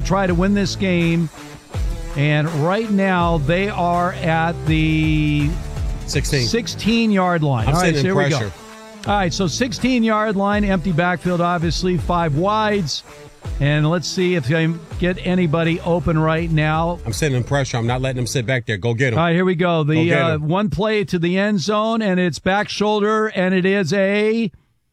try to win this game. And right now, they are at the 16-yard line. I'm All right, so sitting here in we pressure. go. All right, so 16-yard line, empty backfield, obviously, 5 wides. And let's see if I can get anybody open right now. I'm sitting in pressure. I'm not letting them sit back there. Go get him. All right, here we go. The him. one play to the end zone, and it's back shoulder, and it is a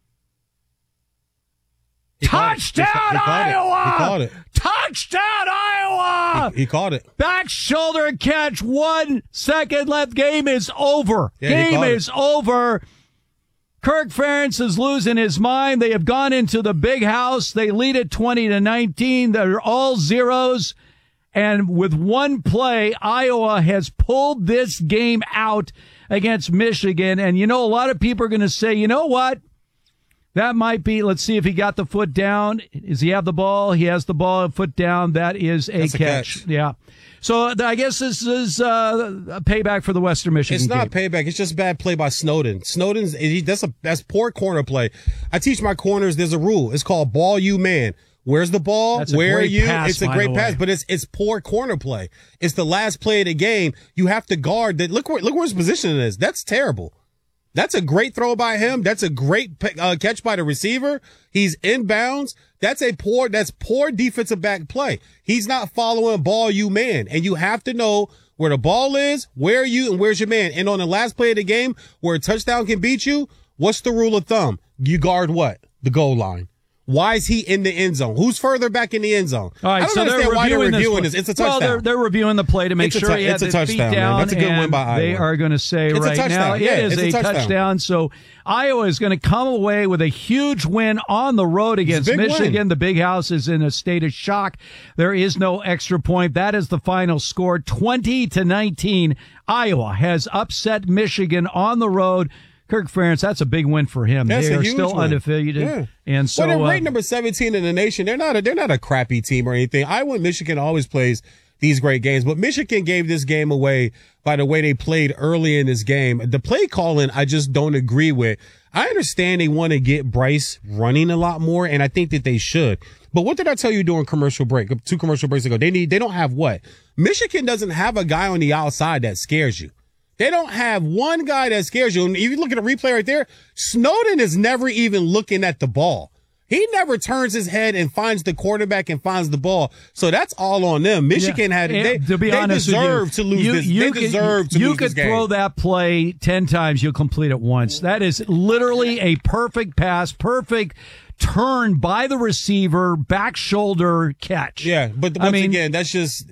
touchdown, Iowa! He caught it. Touchdown, Iowa! He caught it. Back shoulder catch, 1 second left. Game is over. Yeah, Game is over. Kirk Ferentz is losing his mind. They have gone into the big house. They lead it 20-19. They're all zeros. And with one play, Iowa has pulled this game out against Michigan. And, you know, a lot of people are going to say, you know what? That might be, let's see if he got the foot down. Does he have the ball? He has the ball, foot down. That's a catch. Yeah. So I guess this is a payback for the Western Michigan It's not game. payback. It's just bad play by Snowden. That's poor corner play. I teach my corners, there's a rule. It's called ball you man. Where's the ball? Where are you? It's a great pass, but it's poor corner play. It's the last play of the game. You have to guard that. Look where his position is. That's terrible. That's a great throw by him. That's a great catch by the receiver. He's inbounds. That's poor defensive back play. He's not following ball you man. And you have to know where the ball is, where are you, and where's your man. And on the last play of the game where a touchdown can beat you, what's the rule of thumb? You guard what? The goal line. Why is he in the end zone? Who's further back in the end zone? All right, I don't understand why they're reviewing this. It's a touchdown. Well, they're reviewing the play to make sure he had his feet down. Man. That's a good win by Iowa. They are going to say right now it is a touchdown. So Iowa is going to come away with a huge win on the road against Michigan. Win. The Big House is in a state of shock. There is no extra point. That is the final score, 20-19. Iowa has upset Michigan on the road. Kirk Ferentz, that's a big win for him. That's they are still win. undefeated. Yeah. And so they're ranked number 17 in the nation. They're not a crappy team or anything. Iowa and Michigan always plays these great games, but Michigan gave this game away by the way they played early in this game. The play calling, I just don't agree with. I understand they want to get Bryce running a lot more, and I think that they should. But what did I tell you during commercial break, 2 commercial breaks ago? They don't have what? Michigan doesn't have a guy on the outside that scares you. They don't have one guy that scares you. And if you look at the replay right there, Snowden is never even looking at the ball. He never turns his head and finds the quarterback and finds the ball. So that's all on them. Michigan they deserve to lose this. They deserve to lose this game. You could throw that play 10 times. You'll complete it once. That is literally a perfect pass, perfect turn by the receiver, back shoulder catch. Yeah, but once again, that's just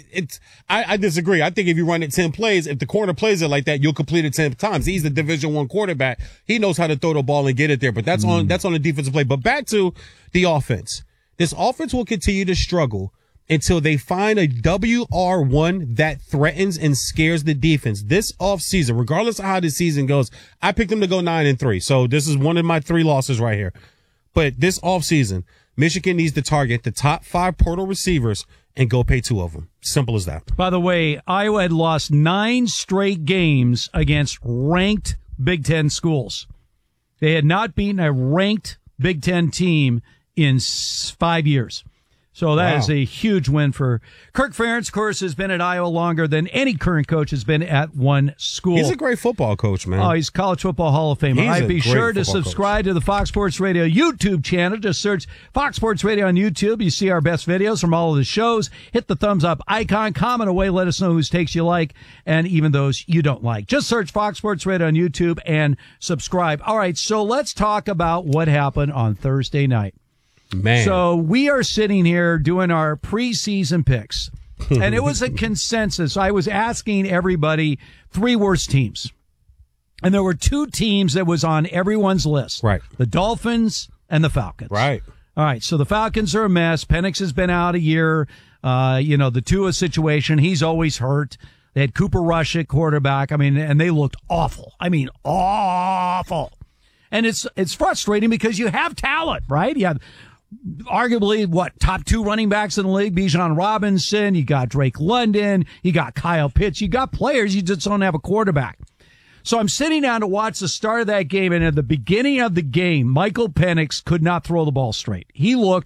I disagree. I think if you run it 10 plays, if the corner plays it like that, you'll complete it 10 times. He's the Division I quarterback. He knows how to throw the ball and get it there. But that's on the defensive play. But back to the offense. This offense will continue to struggle until they find a WR1 that threatens and scares the defense. This offseason, regardless of how the season goes, I picked them to go 9-3. So this is one of my 3 losses right here. But this offseason, Michigan needs to target the top 5 portal receivers and go pay 2 of them. Simple as that. By the way, Iowa had lost 9 straight games against ranked Big Ten schools. They had not beaten a ranked Big Ten team in 5 years. So that is a huge win for Kirk Ferentz. Of course, has been at Iowa longer than any current coach has been at one school. He's a great football coach, man. Oh, he's College Football Hall of Famer. I'd be sure to subscribe to the Fox Sports Radio YouTube channel. Just search Fox Sports Radio on YouTube. You see our best videos from all of the shows. Hit the thumbs up icon, comment away, let us know whose takes you like, and even those you don't like. Just search Fox Sports Radio on YouTube and subscribe. All right, so let's talk about what happened on Thursday night. Man. So we are sitting here doing our preseason picks, and it was a consensus. I was asking everybody 3 worst teams, and there were 2 teams that was on everyone's list. Right. The Dolphins and the Falcons. Right. All right. So the Falcons are a mess. Penix has been out a year. The Tua situation, he's always hurt. They had Cooper Rush at quarterback. And they looked awful. Awful. And it's frustrating because you have talent, right? You have arguably, top 2 running backs in the league, Bijan Robinson, you got Drake London, you got Kyle Pitts, you got players, you just don't have a quarterback. So I'm sitting down to watch the start of that game, and at the beginning of the game, Michael Penix could not throw the ball straight. He looked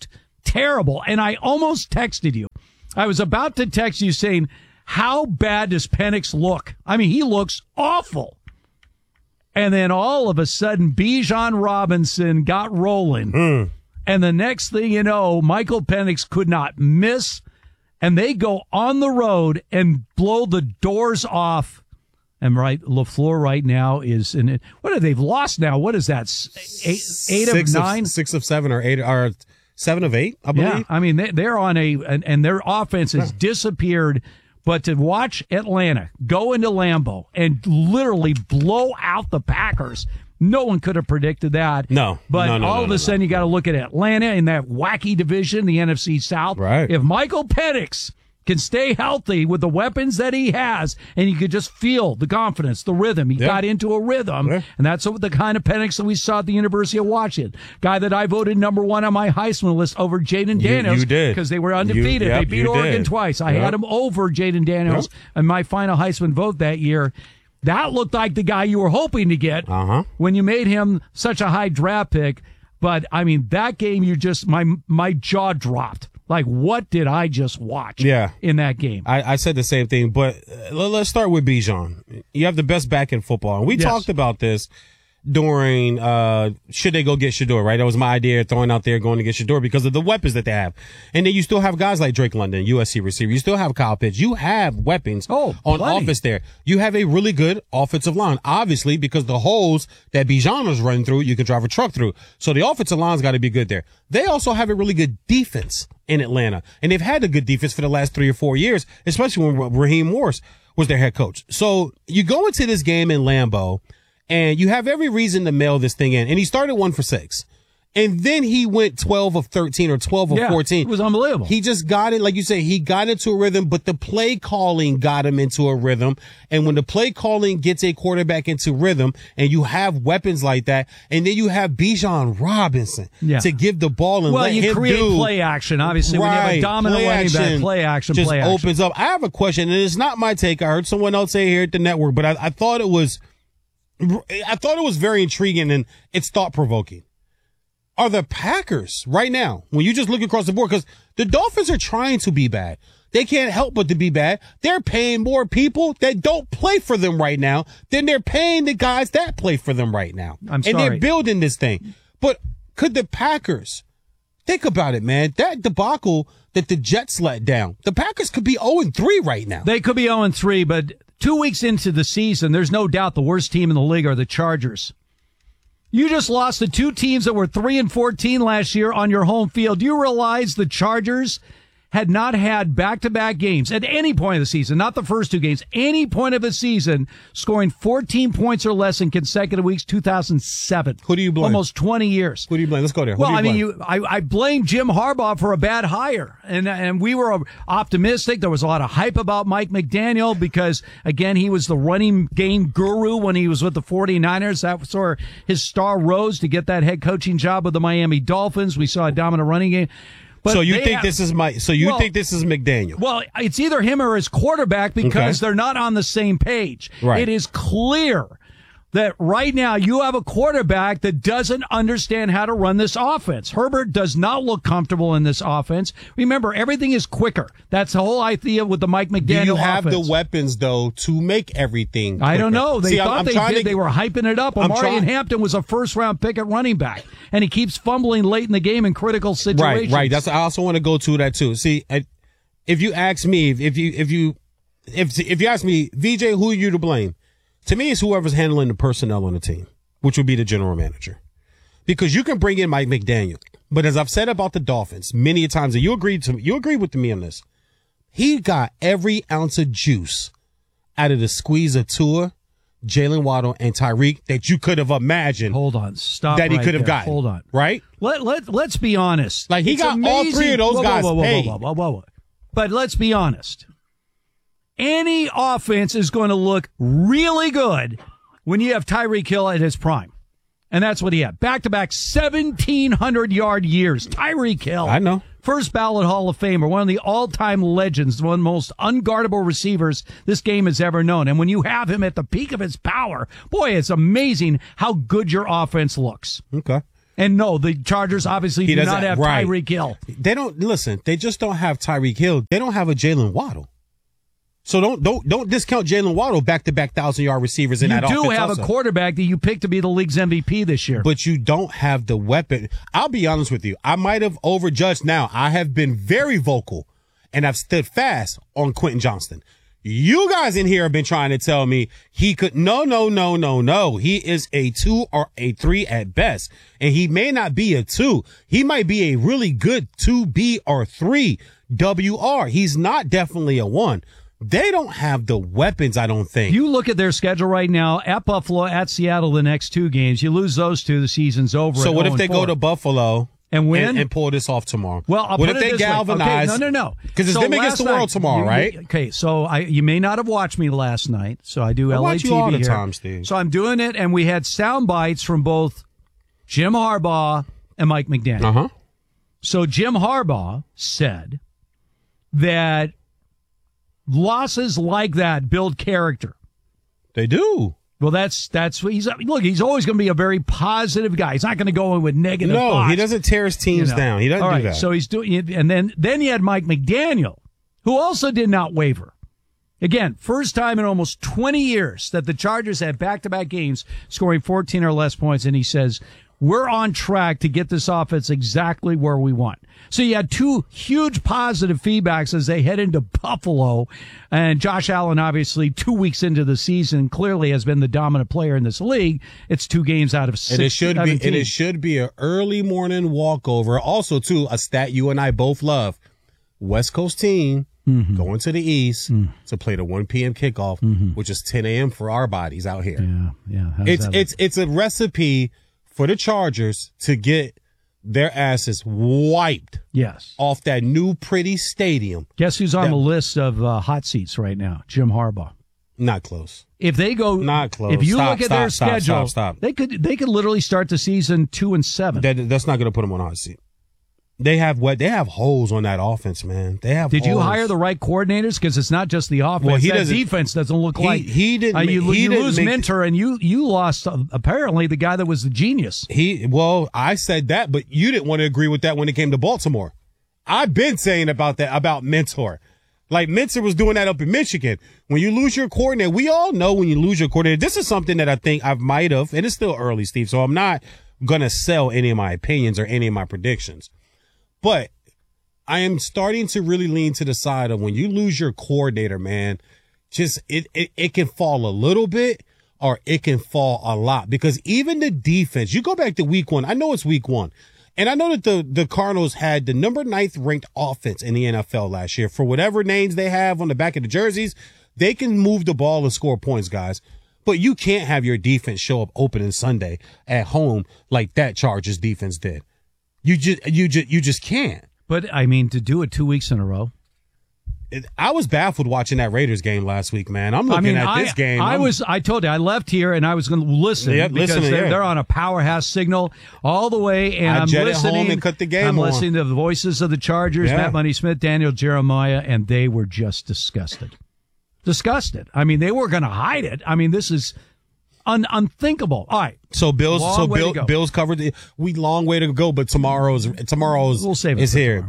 terrible. And I almost texted you. I was about to text you saying, how bad does Penix look? I mean, he looks awful. And then all of a sudden, Bijan Robinson got rolling. And the next thing you know, Michael Penix could not miss. And they go on the road and blow the doors off. And LaFleur right now is in it. What have they lost now? What is that? Eight of 9? 6 of 7 or 8 or 7 of 8, I believe. Yeah, I mean, they're on and their offense has disappeared. But to watch Atlanta go into Lambeau and literally blow out the Packers, no one could have predicted that. No. But all of a sudden, you got to look at Atlanta in that wacky division, the NFC South. Right. If Michael Penix can stay healthy with the weapons that he has, and you could just feel the confidence, the rhythm. He got into a rhythm, and that's the kind of Penix that we saw at the University of Washington. Guy that I voted number 1 on my Heisman list over Jaden Daniels. You did. Because they were undefeated. They beat Oregon twice. I had him over Jaden Daniels in my final Heisman vote that year. That looked like the guy you were hoping to get when you made him such a high draft pick. But, I mean, that game, my jaw dropped. Like, what did I just watch in that game? I said the same thing, but let's start with Bijan. You have the best back in football. And we talked about this during should they go get Shedeur, right? That was my idea, throwing out there going to get Shedeur because of the weapons that they have. And then you still have guys like Drake London, USC receiver. You still have Kyle Pitts. You have weapons on offense there. You have a really good offensive line, obviously, because the holes that Bijan was running through, you can drive a truck through. So the offensive line's got to be good there. They also have a really good defense in Atlanta. And they've had a good defense for the last 3 or 4 years, especially when Raheem Morris was their head coach. So you go into this game in Lambeau, and you have every reason to mail this thing in. And he started 1 for 6. And then he went 12 of 13 or 12 of 14. It was unbelievable. He just got it, like you say, he got into a rhythm, but the play calling got him into a rhythm. And when the play calling gets a quarterback into rhythm, and you have weapons like that, and then you have Bijan Robinson to give the ball and let him do. Well, you create play action, obviously. When you have a dominant running back, play action just opens up. I have a question, and it's not my take. I heard someone else say here at the network, but I thought it was very intriguing and it's thought-provoking. Are the Packers right now, when you just look across the board, because the Dolphins are trying to be bad. They can't help but to be bad. They're paying more people that don't play for them right now than they're paying the guys that play for them right now. I'm sorry. And they're building this thing. But could the Packers, think about it, man, that debacle that the Jets let down, the Packers could be 0-3 right now. They could be 0-3, but 2 weeks into the season, there's no doubt the worst team in the league are the Chargers. You just lost to 2 teams that were 3-14 last year on your home field. Do you realize the Chargers had not had back-to-back games at any point of the season, not the first 2 games, any point of the season, scoring 14 points or less in consecutive weeks, 2007. Who do you blame? Almost 20 years. Who do you blame? Let's go there. I blame Jim Harbaugh for a bad hire. And we were optimistic. There was a lot of hype about Mike McDaniel because, again, he was the running game guru when he was with the 49ers. That was where his star rose to get that head coaching job with the Miami Dolphins. We saw a dominant running game. But so you think this is McDaniel? Well, it's either him or his quarterback because they're not on the same page. Right. It is clear that right now you have a quarterback that doesn't understand how to run this offense. Herbert does not look comfortable in this offense. Remember, everything is quicker. That's the whole idea with the Mike McDaniel offense. Do you have the weapons, though, to make everything quicker? I don't know. They thought they did. They were hyping it up. Omarion Hampton was a first-round pick at running back, and he keeps fumbling late in the game in critical situations. Right. I also want to go to that, too. See, if you ask me, if you ask me, VJ, who are you to blame? To me, it's whoever's handling the personnel on the team, which would be the general manager. Because you can bring in Mike McDaniel, but as I've said about the Dolphins many times, and you agree with me on this, he got every ounce of juice out of the squeeze of Tua, Jalen Waddle, and Tyreek that you could have imagined. Hold on, stop. That he could have gotten. Hold on, right? Let's be honest. Like he got all 3 of those guys paid. But let's be honest. Any offense is going to look really good when you have Tyreek Hill at his prime. And that's what he had. Back-to-back 1,700-yard years. Tyreek Hill. I know. First ballot Hall of Famer, one of the all-time legends, one of the most unguardable receivers this game has ever known. And when you have him at the peak of his power, boy, it's amazing how good your offense looks. Okay. And no, the Chargers obviously do not have Tyreek Hill. They don't listen. They just don't have Tyreek Hill. They don't have a Jalen Waddle. So don't discount Jalen Waddle back-to-back 1,000-yard receivers in that offense. You do have a quarterback that you picked to be the league's MVP this year. But you don't have the weapon. I'll be honest with you. I might have overjudged now. I have been very vocal, and I've stood fast on Quentin Johnston. You guys in here have been trying to tell me he could. No. He is a 2 or a 3 at best. And he may not be a 2. He might be a really good 2B or 3 WR. He's not definitely a 1. They don't have the weapons, I don't think. You look at their schedule right now, at Buffalo, at Seattle, the next 2 games. You lose those 2, the season's over. So what if they go to Buffalo and win and pull this off tomorrow? Well, what if they galvanize? Okay, no. Because it's them against the world tomorrow, right? Okay, so you may not have watched me last night. So I do LA watch you TV all the here. time, Steve. So I'm doing it, and we had sound bites from both Jim Harbaugh and Mike McDaniel. Uh-huh. So Jim Harbaugh said that losses like that build character. They do. Well, that's what he's always going to be a very positive guy. He's not going to go in with negative thoughts. He doesn't tear his teams down. He doesn't do that. So he's doing it. And then you had Mike McDaniel, who also did not waver. Again, first time in almost 20 years that the Chargers had back-to-back games scoring 14 or less points. And he says, we're on track to get this offense exactly where we want. So you had 2 huge positive feedbacks as they head into Buffalo. And Josh Allen, obviously, 2 weeks into the season, clearly has been the dominant player in this league. It's 2 games out of 6. And it should be an early morning walkover. Also, too, a stat you and I both love. West Coast team going to the East to play the 1 p.m. kickoff, which is 10 a.m. for our bodies out here. Yeah. It's a recipe for the Chargers to get their asses wiped off that new pretty stadium. Guess who's on the list of hot seats right now? Jim Harbaugh. Not close. If they go, not close. If you look at their schedule, they could literally start the season 2-7. That's not going to put them on a hot seat. They have holes on that offense, man. They have. Did you hire the right coordinators? Because it's not just the offense. Well, that defense doesn't look like he didn't. You lose Minter, and you lost apparently the guy that was the genius. I said that, but you didn't want to agree with that when it came to Baltimore. I've been saying about Mentor. Like Minter was doing that up in Michigan. When you lose your coordinator, we all know when you lose your coordinator. This is something that I think I might have, and it's still early, Steve. So I'm not gonna sell any of my opinions or any of my predictions. But I am starting to really lean to the side of when you lose your coordinator, man, just it can fall a little bit or it can fall a lot, because even the defense, you go back to week 1. I know it's week 1. And I know that the Cardinals had the number 9th ranked offense in the NFL last year. For whatever names they have on the back of the jerseys, they can move the ball and score points, guys. But you can't have your defense show up opening Sunday at home like that Chargers defense did. You just can't. But I mean, to do it 2 weeks in a row. I was baffled watching that Raiders game last week, man. I'm looking at this game. I told you, I left here and I was going to listen because they're on a powerhouse signal all the way. And I'm listening home and cut the game I'm listening to the voices of the Chargers, Matt Money Smith, Daniel Jeremiah, and they were just disgusted. I mean, they were going to hide it. I mean, this is unthinkable. All right. So Bills covered long way to go, but tomorrow's we'll save it is here.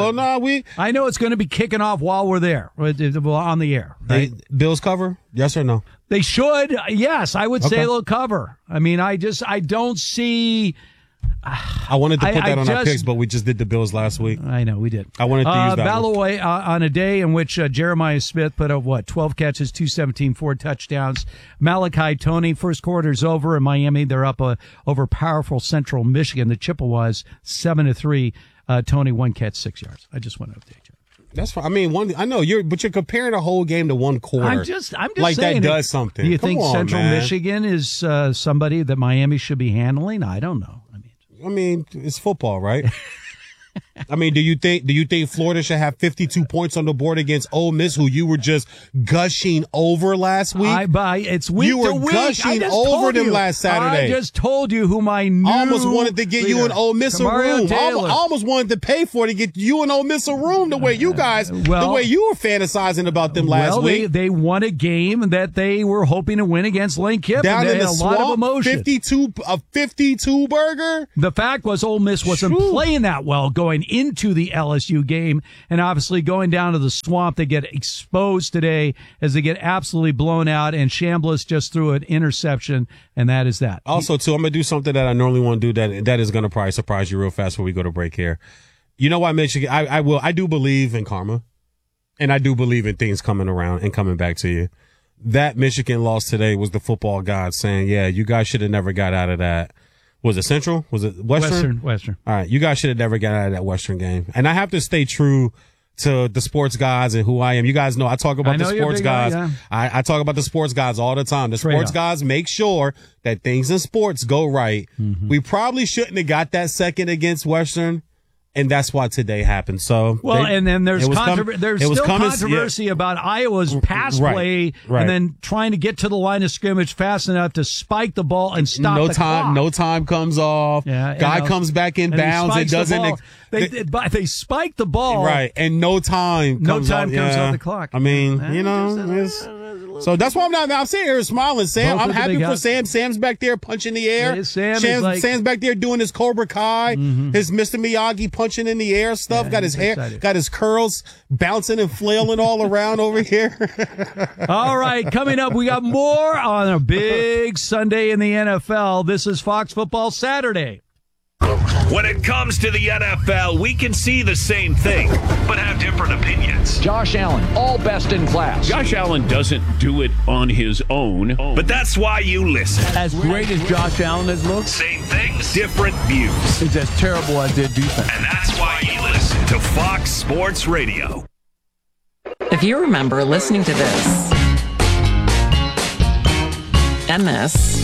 I know it's going to be kicking off while we're there on the air. Right? Bills cover? Yes or no? They should. Yes, I would say they'll cover. I mean, I don't see. I wanted to put that on our picks, but we just did the Bills last week. I know, we did. I wanted to use that Ballaway, on a day in which Jeremiah Smith put up, 12 catches, 217, 4 touchdowns. Malachi Toney, first quarter's over in Miami. They're up over powerful Central Michigan. The Chippewas, 7-3. Toney, 1 catch, 6 yards. I just want to update you. That's fine. I mean, I know you're comparing a whole game to one quarter. I'm just like saying that does something. Do you think Central Michigan is somebody that Miami should be handling? I don't know. I mean, it's football, right? I mean, do you think Florida should have 52 points on the board against Ole Miss, who you were just gushing over last week? It's week you were to week. gushing over them last Saturday. I just told you whom I knew. I almost wanted to get you and Ole Miss a room. I almost wanted to pay for it to get you and Ole Miss a room the way you guys, the way you were fantasizing about them last week. They won a game that they were hoping to win against Lane Kiffin. Down in the swamp, lot of emotion. 52 burger. The fact was Ole Miss wasn't playing that well going into the LSU game, and obviously going down to the swamp, they get exposed today as they get absolutely blown out, and Chambliss just threw an interception, and that is that. Also, too, I'm going to do something that I normally won't do that is going to probably surprise you real fast when we go to break here. You know why Michigan, I do believe in karma, and I do believe in things coming around and coming back to you. That Michigan loss today was the football gods saying, yeah, you guys should have never got out of that. Was it Central? Was it Western? Western. All right. You guys should have never got out of that Western game. And I have to stay true to the sports gods and who I am. You guys know I talk about the sports gods. Yeah. I talk about the sports gods all the time. The sports gods make sure that things in sports go right. Mm-hmm. We probably shouldn't have got that second against Western. And that's why today happened. So, and then there's still controversy about Iowa's pass play and then trying to get to the line of scrimmage fast enough to spike the ball and stop the clock. No time comes off. Yeah, guy comes back in bounds. It doesn't. They spike the ball. Right. And no time comes off the clock. I mean, so that's why I'm sitting here smiling, Sam. I'm happy for Sam. Sam's back there punching the air. Sam's back there doing his Cobra Kai, his Mr. Miyagi punching in the air stuff. Got his hair, got his curls bouncing and flailing all around over here. All right, coming up, we got more on a big Sunday in the NFL. This is Fox Football Saturday. When it comes to the NFL, we can see the same thing, but have different opinions. Josh Allen, all best in class. Josh Allen doesn't do it on his own. But that's why you listen. As great as Josh Allen has looked, same things, different views. He's as terrible as their defense. And that's why you listen to Fox Sports Radio. If you remember listening to this, and this,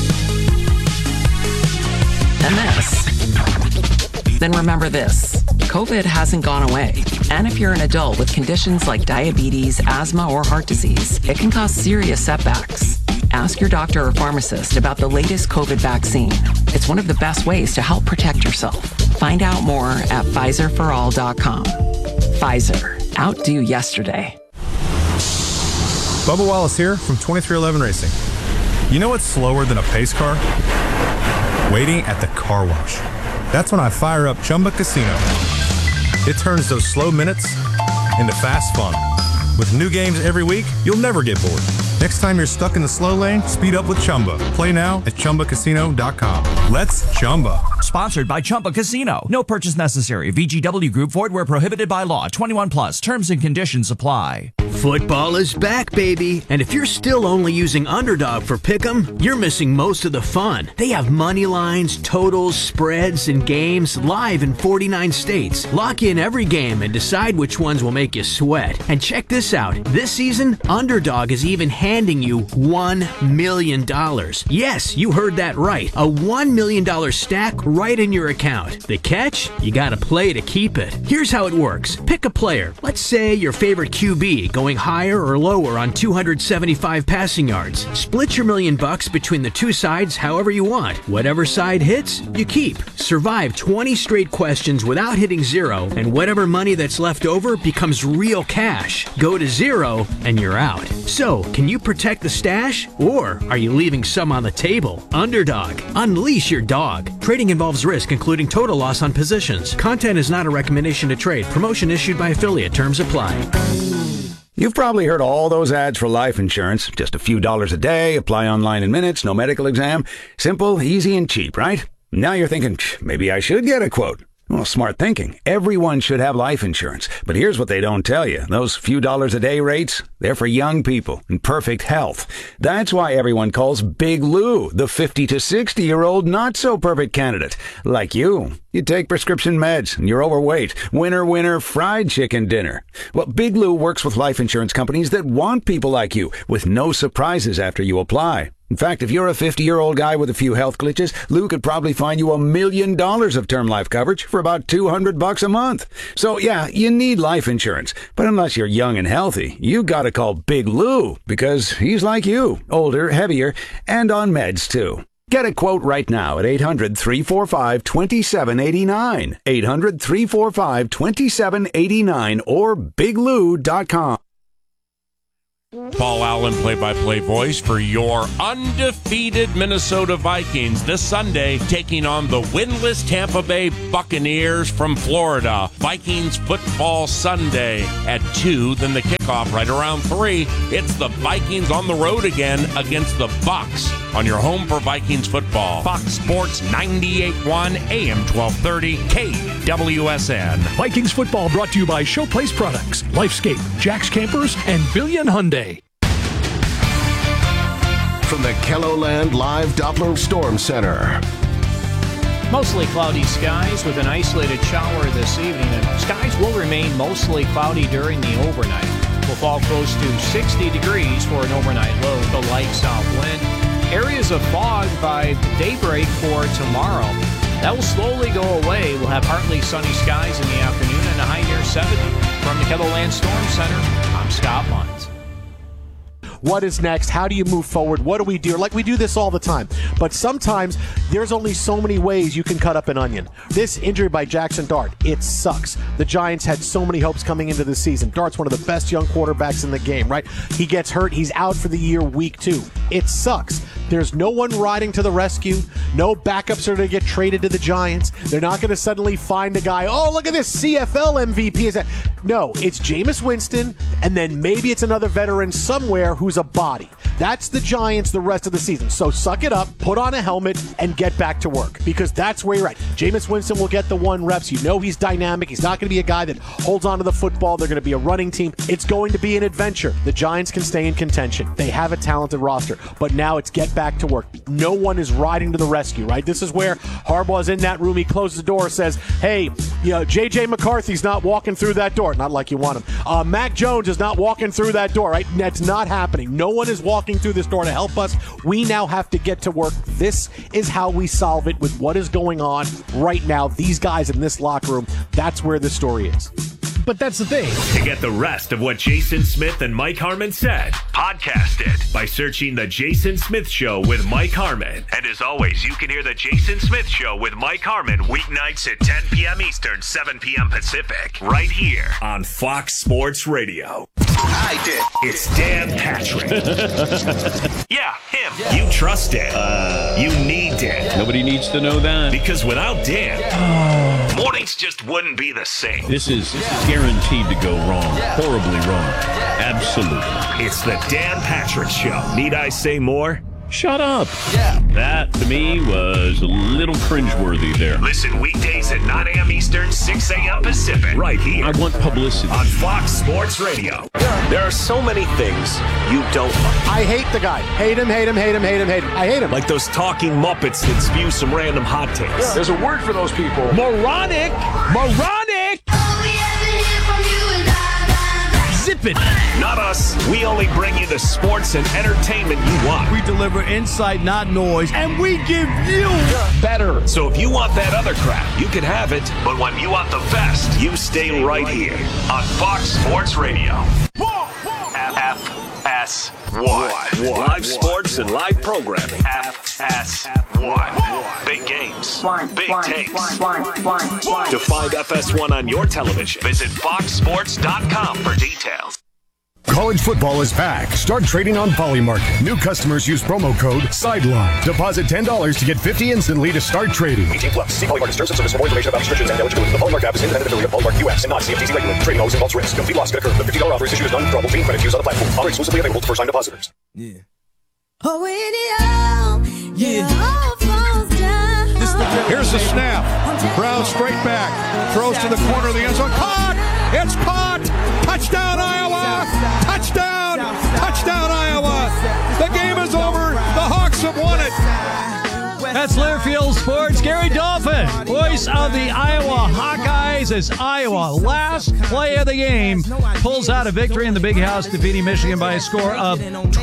and this, then remember this. COVID hasn't gone away. And if you're an adult with conditions like diabetes, asthma, or heart disease, it can cause serious setbacks. Ask your doctor or pharmacist about the latest COVID vaccine. It's one of the best ways to help protect yourself. Find out more at PfizerForAll.com. Pfizer. Outdo yesterday. Bubba Wallace here from 2311 Racing. You know what's slower than a pace car? Waiting at the car wash. That's when I fire up Chumba Casino. It turns those slow minutes into fast fun. With new games every week, you'll never get bored. Next time you're stuck in the slow lane, speed up with Chumba. Play now at ChumbaCasino.com. Let's Chumba. Sponsored by Chumba Casino. No purchase necessary. VGW Group. Void where prohibited by law. 21 plus. Terms and conditions apply. Football is back, baby. And if you're still only using Underdog for Pick'em, you're missing most of the fun. They have money lines, totals, spreads, and games live in 49 states. Lock in every game and decide which ones will make you sweat. And check this out. This season, Underdog is even handing you $1 million. Yes, you heard that right. A $1 million stack right in your account. The catch? You gotta play to keep it. Here's how it works. Pick a player. Let's say your favorite QB going higher or lower on 275 passing yards. Split your $1 million between the two sides however you want. Whatever side hits, you keep. Survive 20 straight questions without hitting zero, and whatever money that's left over becomes real cash. Go to zero, and you're out. So, can you protect the stash? Or are you leaving some on the table? Underdog. Unleash your dog. Trading involves risk, including total loss on positions. Content is not a recommendation to trade. Promotion issued by affiliate. Terms apply. You've probably heard all those ads for life insurance. Just a few dollars a day, apply online in minutes, no medical exam. Simple, easy, and cheap, right? Now you're thinking, maybe I should get a quote. Well, smart thinking. Everyone should have life insurance. But here's what they don't tell you. Those few dollars a day rates, they're for young people in perfect health. That's why everyone calls Big Lou the 50 to 60-year-old not-so-perfect candidate. Like you. You take prescription meds and you're overweight. Winner, winner, fried chicken dinner. Well, Big Lou works with life insurance companies that want people like you with no surprises after you apply. In fact, if you're a 50-year-old guy with a few health glitches, Lou could probably find you $1 million of term life coverage for about $200 a month. So yeah, you need life insurance. But unless you're young and healthy, you gotta call Big Lou, because he's like you, older, heavier, and on meds too. Get a quote right now at 800-345-2789. 800-345-2789 or biglou.com. Paul Allen, play-by-play voice for your undefeated Minnesota Vikings this Sunday, taking on the winless Tampa Bay Buccaneers from Florida. Vikings football Sunday at 2, then the kickoff right around 3. It's the Vikings on the road again against the Bucs on your home for Vikings football. Fox Sports 98.1 AM 1230 KWSN. Vikings football brought to you by Showplace Products, Lifescape, Jack's Campers, and Billion Hyundai. From the KELOLAND Live Doppler Storm Center. Mostly cloudy skies with an isolated shower this evening, and skies will remain mostly cloudy during the overnight. Will fall close to 60 degrees for an overnight low with a light south wind. Areas of fog by daybreak for tomorrow. That will slowly go away. We'll have partly sunny skies in the afternoon and a high near 70. From the KELOLAND Storm Center, I'm Scott Lyons. What is next? How do you move forward? What do we do? Like, we do this all the time. But sometimes there's only so many ways you can cut up an onion. This injury by Jackson Dart, it sucks. The Giants had so many hopes coming into the season. Dart's one of the best young quarterbacks in the game, right? He gets hurt. He's out for the year week 2. It sucks. There's no one riding to the rescue. No backups are going to get traded to the Giants. They're not going to suddenly find a guy, oh, look at this CFL MVP. No, it's Jameis Winston, and then maybe it's another veteran somewhere who's a body. That's the Giants the rest of the season. So suck it up, put on a helmet, and get back to work, because that's where you're at. Jameis Winston will get the 1 reps. You know he's dynamic. He's not going to be a guy that holds on to the football. They're going to be a running team. It's going to be an adventure. The Giants can stay in contention. They have a talented roster, but now it's get back to work. No one is riding to the rescue, right? This is where Harbaugh's in that room. He closes the door, says, hey, J.J. McCarthy's not walking through that door. Not like you want him. Mac Jones is not walking through that door, right? That's not happening. No one is walking through this door to help us. We now have to get to work. This is how we solve it with what is going on right now. These guys in this locker room, that's where the story is. But that's the thing. To get the rest of what Jason Smith and Mike Harmon said, podcast it by searching The Jason Smith Show with Mike Harmon. And as always, you can hear The Jason Smith Show with Mike Harmon weeknights at 10 p.m. Eastern, 7 p.m. Pacific, right here on Fox Sports Radio. I did. It's Dan Patrick. Yeah, him. Yeah. You trust Dan. You need Dan. Nobody needs to know that. Because without Dan, mornings just wouldn't be the same. This is guaranteed to go wrong. Horribly wrong. Absolutely. It's the Dan Patrick Show. Need I say more? Shut up. Yeah. That, to me, was a little cringeworthy there. Listen weekdays at 9 a.m. Eastern, 6 a.m. Pacific. Right here. I want publicity. On Fox Sports Radio. There are so many things you don't like. I hate the guy. Hate him, hate him, hate him, hate him, hate him. I hate him. Like those talking Muppets that spew some random hot takes. Yeah. There's a word for those people. Moronic. Moronic. Zip it. Not us. We only bring you the sports and entertainment you want. We deliver insight, not noise, and we give you better. So if you want that other crap, you can have it. But when you want the best, you stay right here on Fox Sports Radio. FS1. Live sports and live programming. FS1. Big games. Big takes. To find FS1 on your television, visit foxsports.com for details. College football is back. Start trading on Polymarket. New customers use promo code SIDELINE. Deposit $10 to get $50 instantly to start trading. 18+. See Polymarket terms and service for more information about restrictions and eligibility. The Polymarket app is independent affiliate of Polymarket US and not CFTC regulated. Trading always involves risk. Complete loss could occur. The $50 offer is issued as non-withdrawable fee credit used on the platform. Offer exclusively available to first-time depositors. Yeah. Oh, all falls down. Here's the snap. Brown straight back. Throws to the corner of the end zone. Caught! It's caught! Touchdown, Iowa! Touchdown! Touchdown, Iowa! The game is over. The Hawks have won it. That's Learfield Sports. Gary Dolphin, voice of the Iowa Hawkeyes, as Iowa, last play of the game, pulls out a victory in the Big House, defeating Michigan by a score of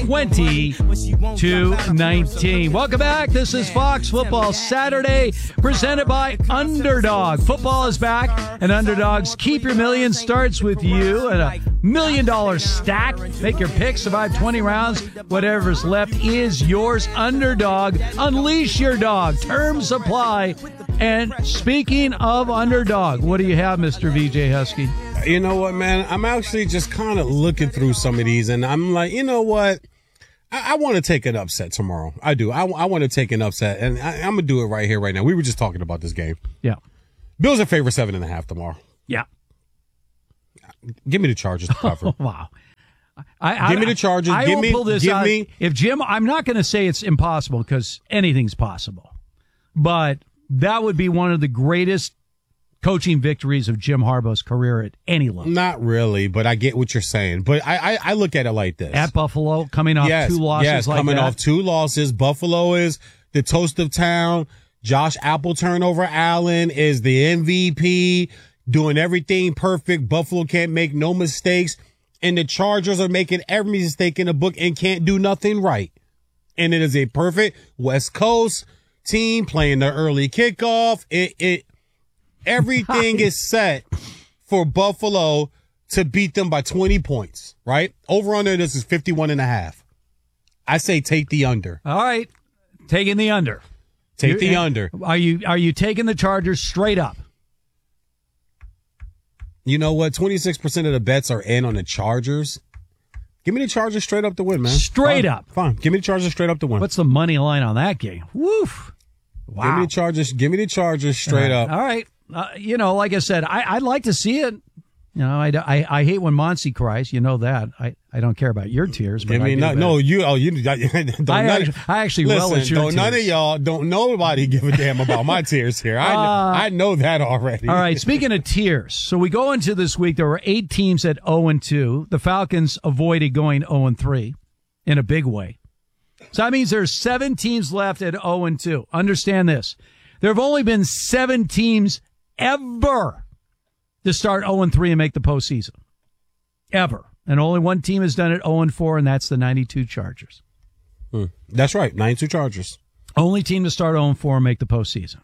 20-19. Welcome back. This is Fox Football Saturday, presented by Underdog. Football is back, and Underdog's Keep Your Million starts with you at $1 million stack. Make your pick, survive 20 rounds. Whatever's left is yours. Underdog, unleash your dog. Terms apply. And speaking of Underdog, what do you have, Mr. VJ Husky? You know what, man? I'm actually just kind of looking through some of these, and I'm like, you know what? I want to take an upset tomorrow. I do. I want to take an upset, and I'm going to do it right here, right now. We were just talking about this game. Yeah. Bills are favored 7.5 tomorrow. Yeah. Give me the Chargers to cover. Wow. Give me the Chargers. If Jim, I'm not going to say it's impossible because anything's possible, but that would be one of the greatest coaching victories of Jim Harbaugh's career at any level. Not really, but I get what you're saying. But I look at it like this. At Buffalo, coming off 2 losses coming off 2 losses. Buffalo is the toast of town. Josh Appleton over Allen is the MVP, doing everything perfect. Buffalo can't make no mistakes. And the Chargers are making every mistake in the book and can't do nothing right. And it is a perfect West Coast team playing the early kickoff. Everything is set for Buffalo to beat them by 20 points, right? Over under, this is 51.5. I say take the under. All right. Taking the under. Take the under. Are you taking the Chargers straight up? You know what? 26% of the bets are in on the Chargers. Give me the Chargers straight up to win, man. Straight up. Fine. Give me the Chargers straight up to win. What's the money line on that game? Woof. Wow. Give me the Chargers straight up. All right. Like I said, I'd like to see it. I hate when Monty cries. You know that. I don't care about your tears. But I actually listen, relish your tears. None of y'all, don't nobody give a damn about my tears here. I know that already. All right. Speaking of tears, so we go into this week. There were 8 teams at 0-2. The Falcons avoided going 0-3 in a big way. So that means there's 7 teams left at 0-2. Understand this. There have only been 7 teams ever to start 0-3 and make the postseason. Ever. And only one team has done it 0-4, and that's the 92 Chargers. That's right, 92 Chargers. Only team to start 0-4 and make the postseason.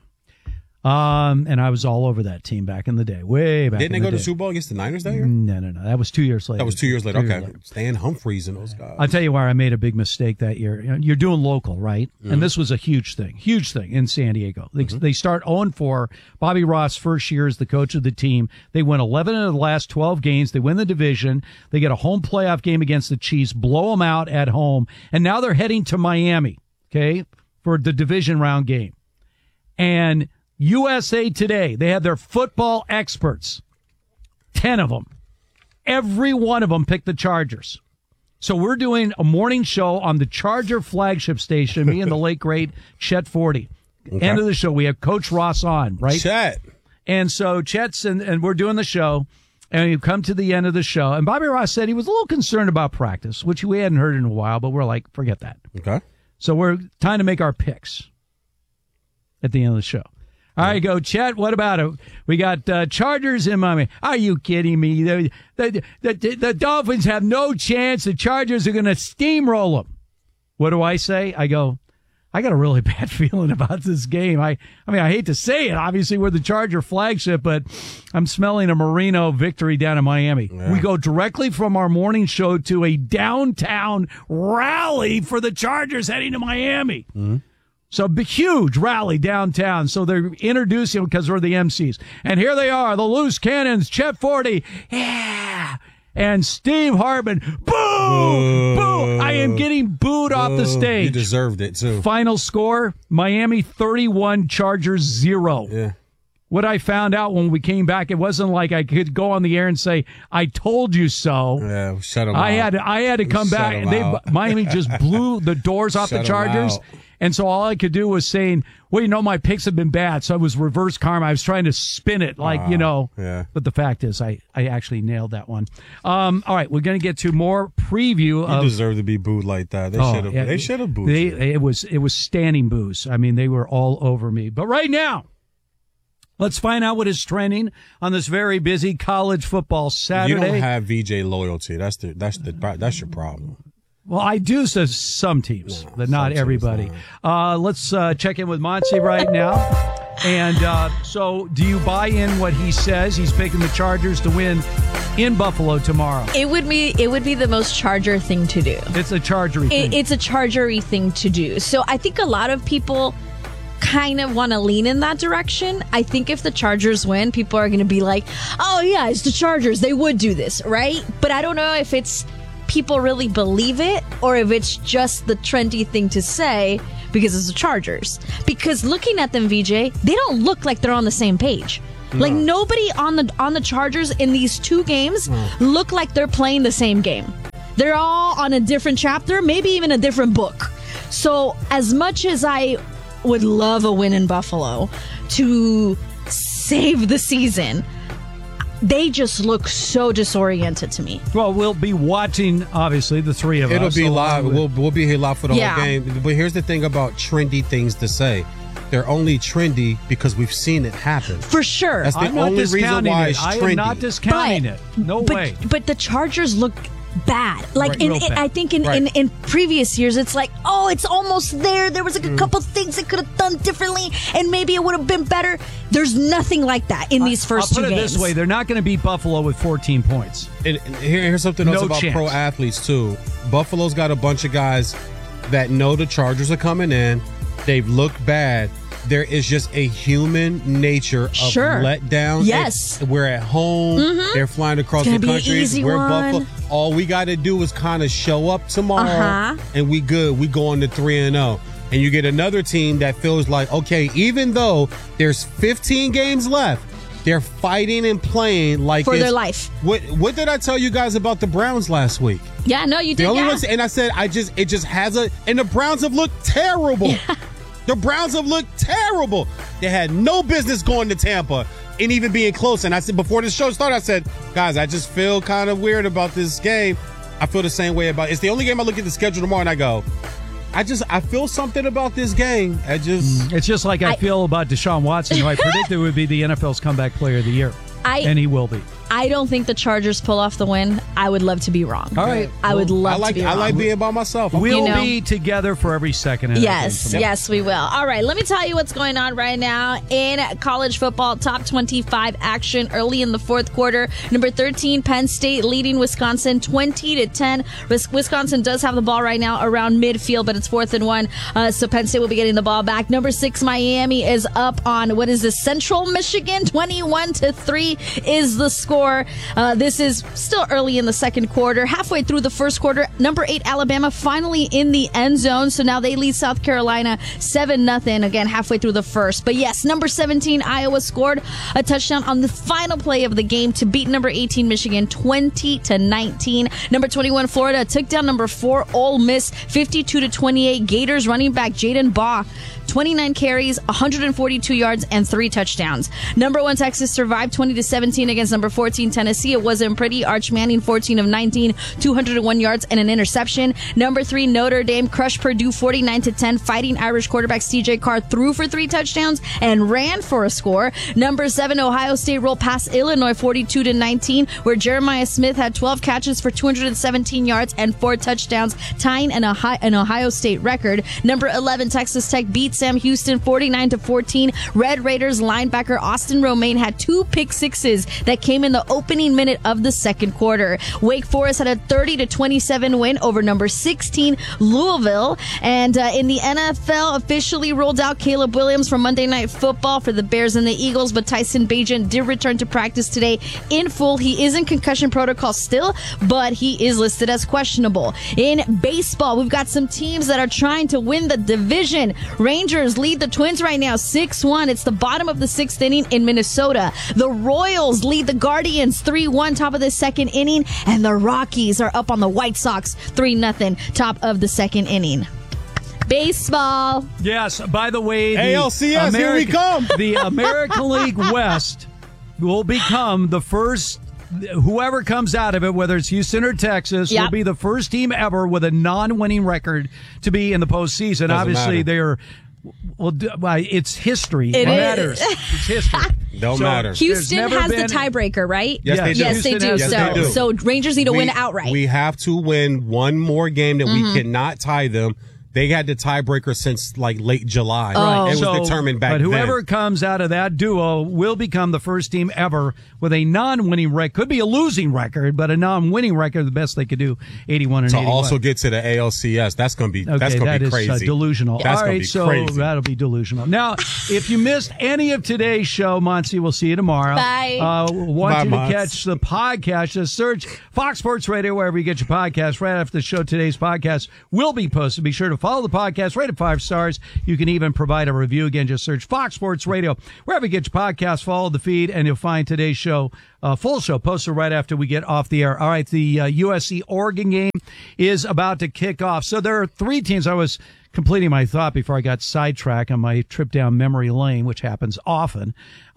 And I was all over that team back in the day, way back. Didn't they go to the Super Bowl against the Niners that year? No. That was 2 years later. That was 2 years later. Okay. Stan Humphries and those guys. I'll tell you where I made a big mistake that year. You're doing local, right? Mm-hmm. And this was a huge thing in San Diego. They start 0-4. Bobby Ross, first year as the coach of the team. They win 11 of the last 12 games. They win the division. They get a home playoff game against the Chiefs, blow them out at home. And now they're heading to Miami, okay, for the division round game. And USA Today, they had their football experts, 10 of them. Every one of them picked the Chargers. So we're doing a morning show on the Charger flagship station, me and the late, great Chet Forty. Okay. End of the show, we have Coach Ross on, right? Chet. And so Chet's, and we're doing the show, and you come to the end of the show, and Bobby Ross said he was a little concerned about practice, which we hadn't heard in a while, but we're like, forget that. Okay. So we're trying to make our picks at the end of the show. All right, go, Chet. What about it? We got Chargers in Miami. Are you kidding me? The Dolphins have no chance. The Chargers are going to steamroll them. What do I say? I go, I got a really bad feeling about this game. I hate to say it. Obviously, we're the Charger flagship, but I'm smelling a Marino victory down in Miami. Yeah. We go directly from our morning show to a downtown rally for the Chargers heading to Miami. Mm-hmm. So huge rally downtown. So they're introducing them because we're the MCs. And here they are, the Loose Cannons, Chet Forty, yeah, and Steve Hartman. Boo! Boo! I am getting booed off the stage. You deserved it, too. Final score, Miami 31, Chargers 0. Yeah. What I found out when we came back, it wasn't like I could go on the air and say, I told you so. Yeah, shut them out. I had to come back. Miami just blew the doors off the Chargers. And so all I could do was saying, well, my picks have been bad. So I was reverse karma. I was trying to spin it Yeah. But the fact is I actually nailed that one. All right, we're going to get to more preview You deserve to be booed like that. They should have booed you. It was standing boos. I mean, they were all over me. But right now, let's find out what is trending on this very busy college football Saturday. You don't have VJ loyalty. That's your problem. Well, I do to some teams, but not everybody. Let's check in with Monty right now. And so do you buy in what he says? He's picking the Chargers to win in Buffalo tomorrow. It would be the most Charger thing to do. It's a Chargery thing. It's a Chargery thing to do. So I think a lot of people kind of want to lean in that direction. I think if the Chargers win, people are going to be like, oh yeah, it's the Chargers. They would do this, right? But I don't know if it's people really believe it or if it's just the trendy thing to say because it's the Chargers. Because looking at them, VJ, they don't look like they're on the same page. No. Like nobody on the Chargers in these two games look like they're playing the same game. They're all on a different chapter, maybe even a different book. So as much as I would love a win in Buffalo to save the season, they just look so disoriented to me. Well, we'll be watching, obviously, the three of us. It'll be live. We'll be here live for the whole game. But here's the thing about trendy things to say. They're only trendy because we've seen it happen. For sure. That's the only reason why it's trendy. I am not discounting it. No way. But the Chargers look bad. Like bad. I think in previous years, it's like, oh, it's almost there. There was like a couple things it could have done differently, and maybe it would have been better. There's nothing like that in these first two games. I'll put it this way: they're not going to beat Buffalo with 14 points. And here's something else about pro athletes too. Buffalo's got a bunch of guys that know the Chargers are coming in. They've looked bad. There is just a human nature of letdown. Yes. We're at home. Mm-hmm. They're flying across the country. We're Buffalo. All we got to do is kind of show up tomorrow, and we good. We go on to 3-0. And you get another team that feels like, okay, even though there's 15 games left, they're fighting and playing like for their life. What did I tell you guys about the Browns last week? Yeah, no, you did. The only ones, and I said, it just has and the Browns have looked terrible. Yeah. The Browns have looked terrible. They had no business going to Tampa and even being close. And I said, before the show started, I said, guys, I just feel kind of weird about this game. I feel the same way about it. It's the only game I look at the schedule tomorrow and I go, I feel something about this game. It's just like I feel about Deshaun Watson, who I predicted would be the NFL's comeback player of the year. And he will be. I don't think the Chargers pull off the win. I would love to be wrong. All right. I would love to be wrong. I like being by myself. We'll be together for every second. Yes, we will. All right, let me tell you what's going on right now in college football. Top 25 action early in the fourth quarter. Number 13, Penn State leading Wisconsin 20-10. Wisconsin does have the ball right now around midfield, but it's 4th and 1. So Penn State will be getting the ball back. Number 6, Miami is up on Central Michigan. 21-3 is the score. This is still early in the second quarter. Halfway through the first quarter, number 8 Alabama finally in the end zone. So now they lead South Carolina 7-0. Again, halfway through the first. But yes, number 17 Iowa scored a touchdown on the final play of the game to beat number 18 Michigan 20-19. Number 21 Florida took down number 4 Ole Miss 52-28. Gators running back Jaden Baugh 29 carries, 142 yards, and 3 touchdowns. Number 1 Texas survived 20-17 against number 14 Tennessee. It wasn't pretty. Arch Manning 14 of 19, 201 yards and an interception. Number 3 Notre Dame crushed Purdue 49-10. Fighting Irish quarterback CJ Carr threw for 3 touchdowns and ran for a score. Number 7 Ohio State rolled past Illinois 42-19, where Jeremiah Smith had 12 catches for 217 yards and 4 touchdowns, tying an Ohio State record. Number 11 Texas Tech beat Sam Houston 49-14. Red Raiders linebacker Austin Romaine had 2 pick sixes that came in the opening minute of the second quarter. Wake Forest had a 30-27 win over number 16 Louisville. And in the NFL, officially rolled out Caleb Williams from Monday Night Football for the Bears and the Eagles, but Tyson Bagent did return to practice today in full. He is in concussion protocol still, but he is listed as questionable. In baseball, we've got some teams that are trying to win the division. Rangers lead the Twins right now 6-1. It's the bottom of the 6th inning in Minnesota. The Royals lead the Guardians 3-1 top of the 2nd inning, and the Rockies are up on the White Sox 3-0 top of the 2nd inning. Baseball. Yes, by the way, the ALCS, here we come. The American League West will become the first, whoever comes out of it, whether it's Houston or Texas, will be the first team ever with a non-winning record to be in the postseason. Obviously, they're... Well, it's history. It matters. It's history. Don't matter. Houston has the tiebreaker, right? Yes, they do. Yes, they do. So Rangers need to win outright. We have to win one more game that we cannot tie them. They had the tiebreaker since like late July. Right. It was determined back then. But whoever comes out of that duo will become the first team ever with a non-winning record. Could be a losing record, but a non-winning record, the best they could do, 81 and 81. To also get to the ALCS, that's going to be crazy. Delusional. That's going to be crazy. So that'll be delusional. Now, if you missed any of today's show, Monty, we'll see you tomorrow. Bye. Want you to catch the podcast. Just search Fox Sports Radio wherever you get your podcast. Right after the show, today's podcast will be posted. Be sure to follow the podcast, rate it 5 stars. You can even provide a review. Again, just search Fox Sports Radio wherever you get your podcast. Follow the feed, and you'll find today's show, full show, posted right after we get off the air. All right, the USC-Oregon game is about to kick off. So there are 3 teams. I was completing my thought before I got sidetracked on my trip down memory lane, which happens often.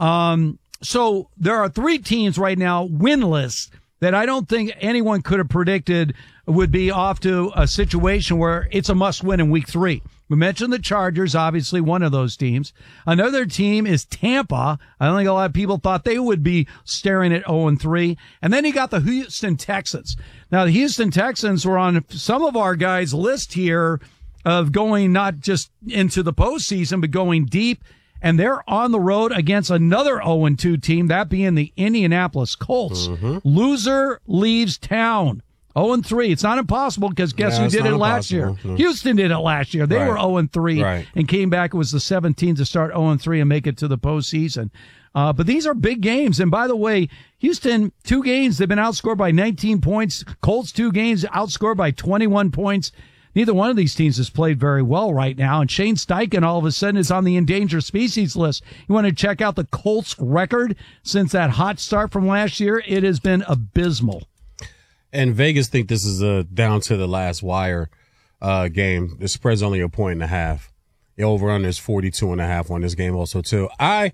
So there are 3 teams right now winless that I don't think anyone could have predicted would be off to a situation where it's a must-win in week 3. We mentioned the Chargers, obviously one of those teams. Another team is Tampa. I don't think a lot of people thought they would be staring at 0-3. And then you got the Houston Texans. Now, the Houston Texans were on some of our guys' list here of going not just into the postseason, but going deep. And they're on the road against another 0-2 team, that being the Indianapolis Colts. Loser leaves town. 0-3. It's not impossible because guess who did it last year? No. Houston did it last year. They were 0-3 and came back. It was the 17th to start 0-3 and make it to the postseason. But these are big games. And by the way, Houston, 2 games, they've been outscored by 19 points. Colts, 2 games, outscored by 21 points. Neither one of these teams has played very well right now. And Shane Steichen all of a sudden is on the endangered species list. You want to check out the Colts record since that hot start from last year? It has been abysmal. And Vegas think this is a down to the last wire game. The spread's only 1.5. The over-under is 42.5 on this game also, too.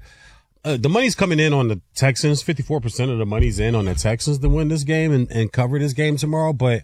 The money's coming in on the Texans. 54% of the money's in on the Texans to win this game and cover this game tomorrow. But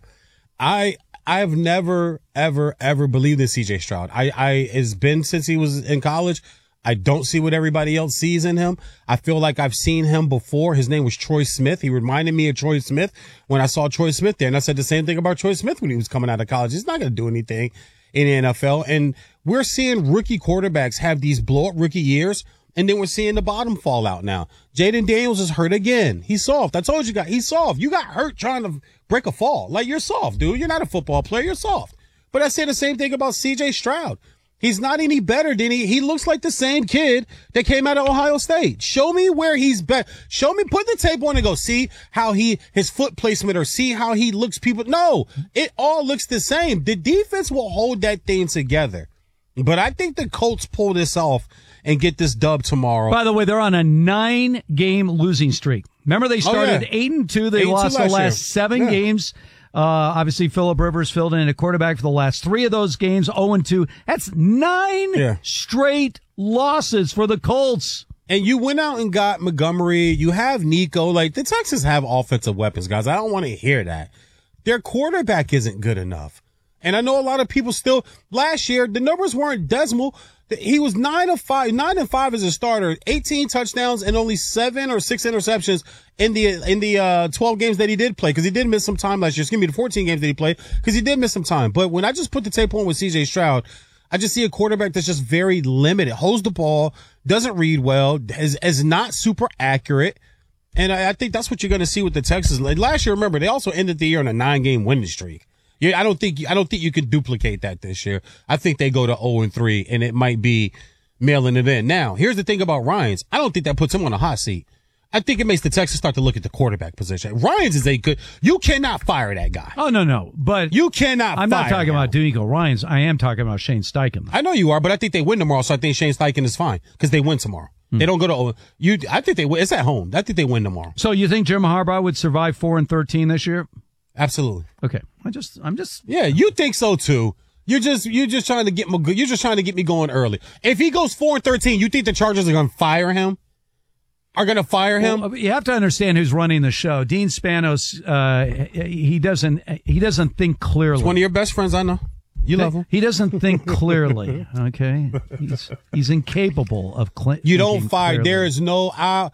I've never, ever believed in C.J. Stroud. It's been since he was in college. I don't see what everybody else sees in him. I feel like I've seen him before. His name was Troy Smith. He reminded me of Troy Smith when I saw Troy Smith there. And I said the same thing about Troy Smith when he was coming out of college. He's not going to do anything in the NFL. And we're seeing rookie quarterbacks have these blow-up rookie years. And then we're seeing the bottom fall out now. Jaden Daniels is hurt again. He's soft. I told you guys, he's soft. You got hurt trying to break a fall. Like, you're soft, dude. You're not a football player. You're soft. But I say the same thing about C.J. Stroud. He's not any better than he looks like the same kid that came out of Ohio State. Show me where he's better. Show me, put the tape on and go see how his foot placement or see how he looks people. No, it all looks the same. The defense will hold that thing together. But I think the Colts pull this off and get this dub tomorrow. By the way, they're on a 9-game losing streak. Remember, they started 8-2. They lost the last 7 games. Obviously, Phillip Rivers filled in a quarterback for the last 3 of those games, 0-2. That's 9 straight losses for the Colts. And you went out and got Montgomery. You have Nico. Like, the Texans have offensive weapons, guys. I don't want to hear that. Their quarterback isn't good enough. And I know a lot of people still, last year, the numbers weren't decimal. He was 9-5 as a starter, 18 touchdowns and only 7 or 6 interceptions in the 12 games that he did play, because he did miss some time last year. Excuse me, the 14 games that he played, because he did miss some time. But when I just put the tape on with C.J. Stroud, I just see a quarterback that's just very limited, holds the ball, doesn't read well, is not super accurate. And I think that's what you're going to see with the Texans. Like last year, remember, they also ended the year on a 9-game winning streak. Yeah, I don't think you could duplicate that this year. I think they go to 0-3, and it might be mailing it in. Now, here's the thing about Ryans. I don't think that puts him on a hot seat. I think it makes the Texans start to look at the quarterback position. Ryans is you cannot fire that guy. Oh, no. But you cannot I'm fire not talking about D'Amico Ryans. I am talking about Shane Steichen. I know you are, but I think they win tomorrow, so I think Shane Steichen is fine because they win tomorrow. They don't go to I think they win. It's at home. I think they win tomorrow. So you think Jim Harbaugh would survive 4-13 this year? Absolutely. Okay. I'm just. Yeah, you think so too. You're just trying to get me. You're just trying to get me going early. If he goes 4-13, you think the Chargers are going to fire him? Are going to fire him? Well, you have to understand who's running the show. Dean Spanos. He doesn't think clearly. He's one of your best friends, I know. You love him. He doesn't think clearly. Okay, he's incapable of. You don't fire. Clearly. There is no.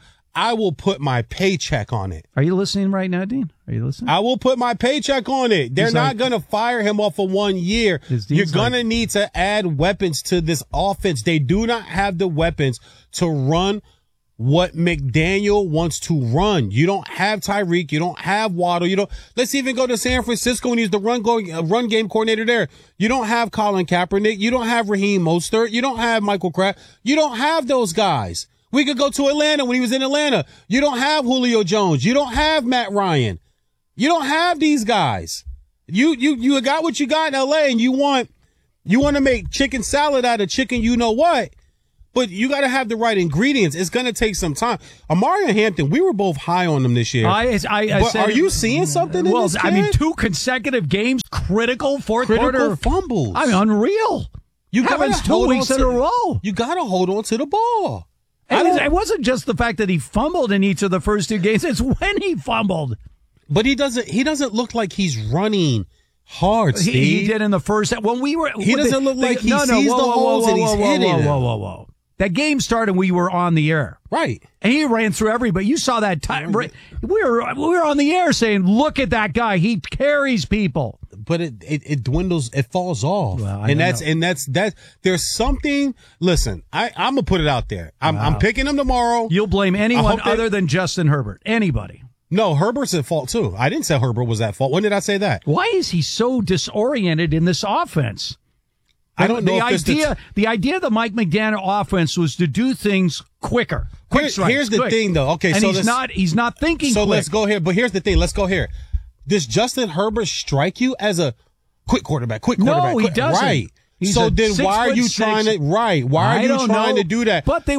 I will put my paycheck on it. Are you listening right now, Dean? Are you listening? I will put my paycheck on it. They're not going to fire him off for 1 year. You're going to need to add weapons to this offense. They do not have the weapons to run what McDaniel wants to run. You don't have Tyreek. You don't have Waddle. Let's even go to San Francisco and he's the run game coordinator there. You don't have Colin Kaepernick. You don't have Raheem Mostert. You don't have Michael Kraft. You don't have those guys. We could go to Atlanta when he was in Atlanta. You don't have Julio Jones. You don't have Matt Ryan. You don't have these guys. You got what you got in LA and you want to make chicken salad out of chicken, you know what? But you got to have the right ingredients. It's going to take some time. Amari Hampton, we were both high on him this year. But are you seeing something in this kid? I mean, 2 consecutive games, critical quarter fumbles. I mean, unreal. Happens 2 weeks in a row. You got to hold on to the ball. It wasn't just the fact that he fumbled in each of the first 2 games. It's when he fumbled. But he doesn't look like he's running hard, Steve. He did in the first. When we were, he doesn't look like he sees the holes and he's hitting. Whoa. That game started. We were on the air, right? And he ran through everybody. You saw that time. We were on the air saying, "Look at that guy. He carries people." But it dwindles. It falls off. Well, that's there's something. Listen, I'm gonna put it out there. I'm picking him tomorrow. You'll blame anyone other than Justin Herbert. Anybody. No, Herbert's at fault too. I didn't say Herbert was at fault. When did I say that? Why is he so disoriented in this offense? I don't know. The idea of the Mike McDaniel offense was to do things quicker. Here's the thing, though. Okay, and he's not thinking. So quick. Let's go here. But here's the thing. Let's go here. Does Justin Herbert strike you as a quick quarterback? No, he doesn't. Right. So then why are you trying to Why are you trying to do that? But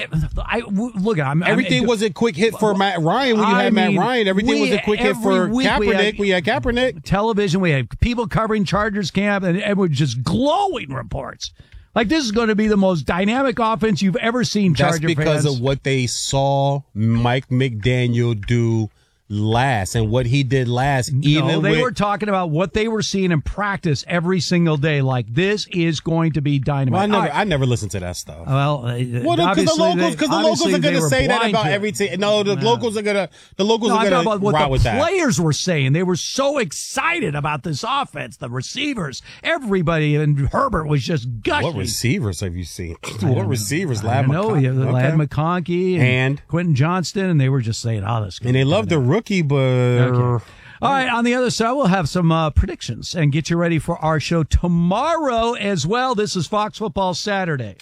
everything was a quick hit for Matt Ryan when you had Matt Ryan. Everything was a quick hit for Kaepernick. We had Kaepernick. Television, we had people covering Chargers camp and were just glowing reports. Like, this is going to be the most dynamic offense you've ever seen, Charger fans. That's because of what they saw Mike McDaniel do last and what he did last. They were talking about what they were seeing in practice every single day. Like, this is going to to be dynamite. Well, I never listened to that stuff. Well, because the locals are going to say that about every team. No, the locals are going to about what ride with that. The players were saying. They were so excited about this offense. The receivers, everybody, and Herbert was just gushing. What receivers have you seen? What receivers? Ladd McConkey and Quentin Johnston, and they were just saying, "Oh, this." And they love the rookie, but okay. All right, on the other side, we'll have some predictions and get you ready for our show tomorrow as well. This is Fox Football Saturday.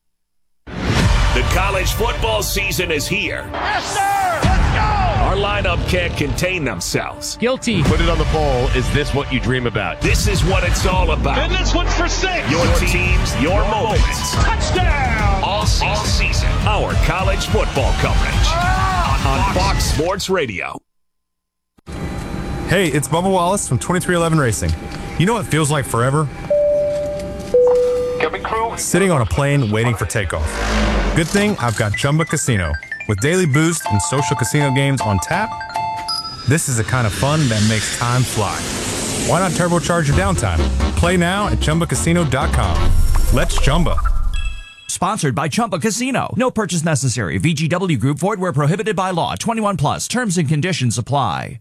The college football season is here. Yes, sir! Let's go! Our lineup can't contain themselves. Guilty. Put it on the poll. Is this what you dream about? This is what it's all about. And this one's for 6. Your teams, your moments. Touchdown! All season. Our college football coverage on Fox Sports Radio. Hey, it's Bubba Wallace from 2311 Racing. You know what feels like forever? Sitting on a plane waiting for takeoff. Good thing I've got Chumba Casino. With daily boost and social casino games on tap, this is the kind of fun that makes time fly. Why not turbocharge your downtime? Play now at ChumbaCasino.com. Let's Chumba. Sponsored by Chumba Casino. No purchase necessary. VGW Group. Void where prohibited by law. 21 plus. Terms and conditions apply.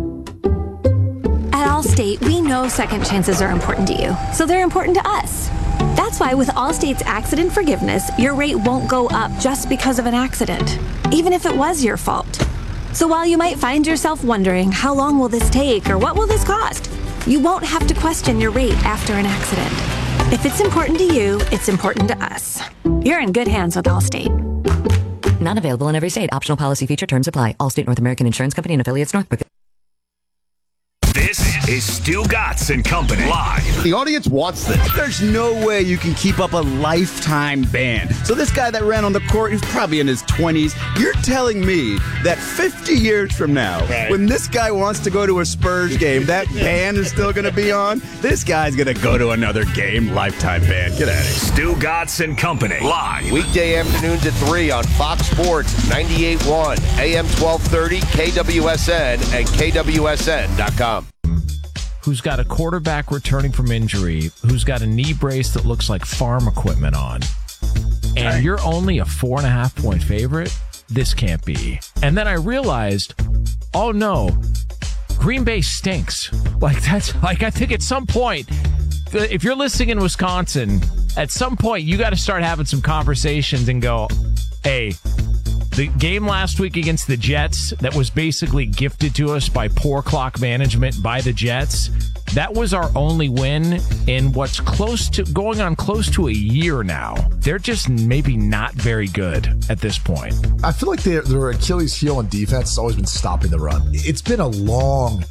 At Allstate, we know second chances are important to you, so they're important to us. That's why with Allstate's accident forgiveness, your rate won't go up just because of an accident, even if it was your fault. So while you might find yourself wondering, how long will this take or what will this cost? You won't have to question your rate after an accident. If it's important to you, it's important to us. You're in good hands with Allstate. Not available in every state. Optional policy feature terms apply. Allstate North American Insurance Company and affiliates Northbrook. This is Stu Gatz and Company live. The audience wants this. There's no way you can keep up a lifetime ban. So this guy that ran on the court, he's probably in his 20s. You're telling me that 50 years from now, when this guy wants to go to a Spurs game, that ban is still going to be on? This guy's going to go to another game, lifetime ban. Get out of here. Stu Gatz and Company live. Weekday afternoons at 3 on Fox Sports 98.1, AM 1230, KWSN, and KWSN.com. Who's got a quarterback returning from injury, who's got a knee brace that looks like farm equipment on, and you're only a 4.5-point favorite? This can't be. And then I realized, oh no, Green Bay stinks. I think at some point, if you're listening in Wisconsin, at some point you got to start having some conversations and go, hey, the game last week against the Jets that was basically gifted to us by poor clock management by the Jets, that was our only win in what's close to a year now. They're just maybe not very good at this point. I feel like their Achilles heel on defense has always been stopping the run. It's been a long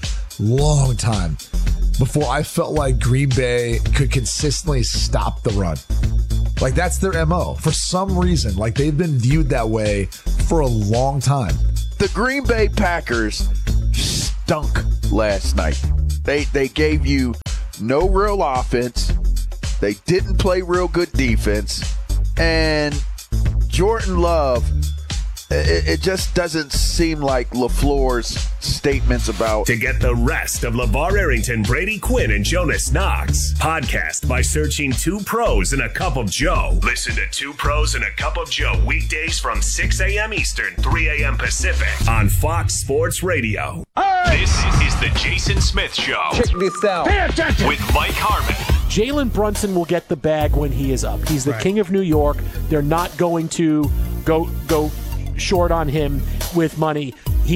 time before I felt like Green Bay could consistently stop the run. Like, that's their MO. For some reason, like, they've been viewed that way for a long time. The Green Bay Packers stunk last night. They gave you no real offense. They didn't play real good defense. And Jordan Love, it just doesn't seem like LaFleur's statements about... To get the rest of LeVar Arrington, Brady Quinn, and Jonas Knox. Podcast by searching Two Pros and a Cup of Joe. Listen to Two Pros and a Cup of Joe weekdays from 6 a.m. Eastern, 3 a.m. Pacific on Fox Sports Radio. This is the Jason Smith Show. Check this out. Pay attention. With Mike Harmon. Jalen Brunson will get the bag when he is up. He's the king of New York. They're not going to go short on him with money.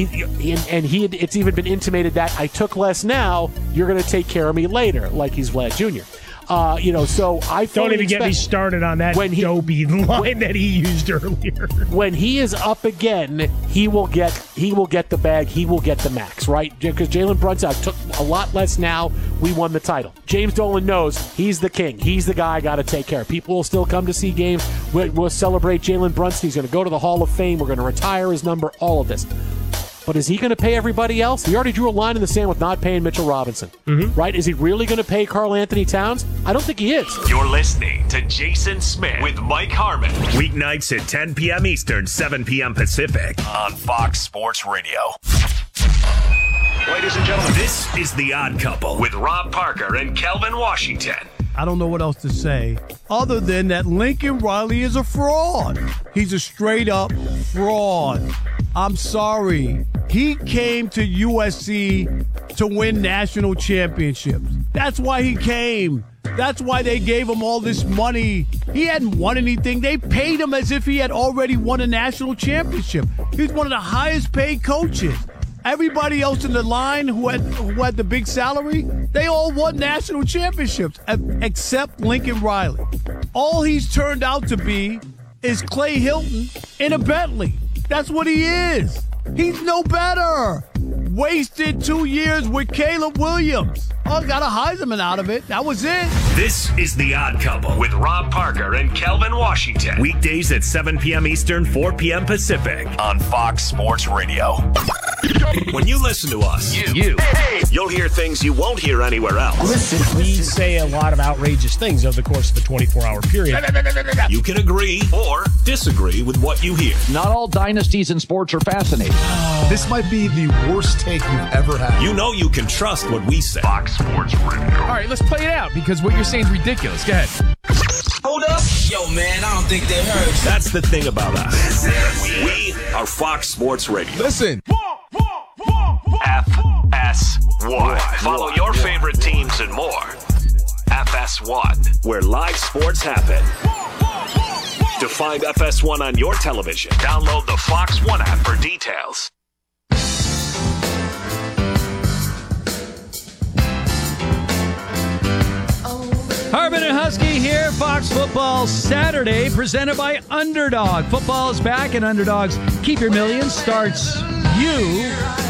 It's even been intimated that I took less now, you're going to take care of me later, like he's Vlad Jr. So I don't even get me started on that dopey line that he used earlier. When he is up again, he will get the bag. He will get the max, right? Because Jalen Brunson, I took a lot less now. We won the title. James Dolan knows he's the king. He's the guy I got to take care of. People will still come to see games. We'll celebrate Jalen Brunson. He's going to go to the Hall of Fame. We're going to retire his number. All of this. But is he going to pay everybody else? He already drew a line in the sand with not paying Mitchell Robinson, right? Is he really going to pay Karl Anthony Towns? I don't think he is. You're listening to Jason Smith with Mike Harmon. Weeknights at 10 p.m. Eastern, 7 p.m. Pacific on Fox Sports Radio. Ladies and gentlemen, this is The Odd Couple with Rob Parker and Kelvin Washington. I don't know what else to say other than that Lincoln Riley is a fraud. He's a straight-up fraud. I'm sorry. He came to USC to win national championships. That's why he came. That's why they gave him all this money. He hadn't won anything. They paid him as if he had already won a national championship. He's one of the highest paid coaches. Everybody else in the line who had the big salary, they all won national championships, except Lincoln Riley. All he's turned out to be is Clay Hilton in a Bentley. That's what he is. He's no better. Wasted 2 years with Caleb Williams. Oh, got a Heisman out of it. That was it. This is The Odd Couple with Rob Parker and Kelvin Washington. Weekdays at 7 p.m. Eastern, 4 p.m. Pacific on Fox Sports Radio. When you listen to us, you'll hear things you won't hear anywhere else. Listen, we say a lot of outrageous things over the course of a 24-hour period. You can agree or disagree with what you hear. Not all dynasties in sports are fascinating. This might be the worst take you've ever had. You know you can trust what we say. Fox Sports Radio. All right, let's play it out because what you're saying is ridiculous. Go ahead. Hold up. Yo, man, I don't think they heard. That's the thing about us. We are Fox Sports Radio. Listen. FS1. Follow your favorite teams and more. FS1, where live sports happen. To find FS1 on your television, download the Fox One app for details. Harmon and Husky here, Fox Football Saturday, presented by Underdog. Football is back, and Underdogs Keep Your Millions starts you